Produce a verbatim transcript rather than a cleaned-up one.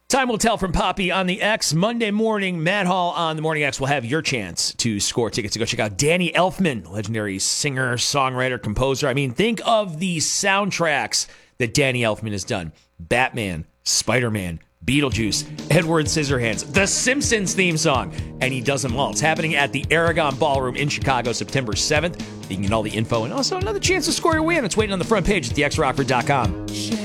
Time will tell from Poppy on the X. Monday morning, Matt Hall on the Morning X will have your chance to score tickets to go check out Danny Elfman, legendary singer, songwriter, composer. I mean, think of the soundtracks that Danny Elfman has done. Batman, Spider-Man, Beetlejuice, Edward Scissorhands, The Simpsons theme song, and he does them all. It's happening at the Aragon Ballroom in Chicago, September seventh. You can get all the info and also another chance to score your win. It's waiting on the front page at the x rockford dot com.